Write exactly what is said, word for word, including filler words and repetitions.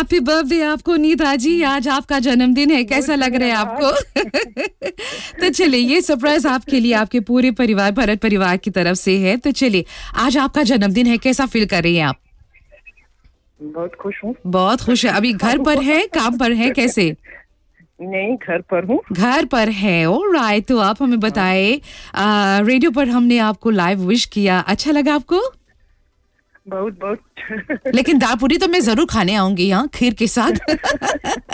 Happy birthday आपको नीता जी, आज आपका जन्मदिन है, कैसा लग रहा है आपको? तो चलिए, ये सरप्राइज आपके लिए आपके पूरे परिवार भरत परिवार की तरफ से है। तो चलिए, आज आपका जन्मदिन है, कैसा फील कर रही हैं आप? बहुत खुश हूँ। बहुत खुश है। अभी घर पर है, काम पर है, कैसे? नहीं, घर पर हूँ। घर पर है, ऑलराइट। तो आप हमें बताएं, रेडियो पर हमने आपको लाइव विश किया, अच्छा लगा आपको? बहुत बहुत। लेकिन दाल पूरी तो मैं जरूर खाने आऊंगी, यहाँ खीर के साथ।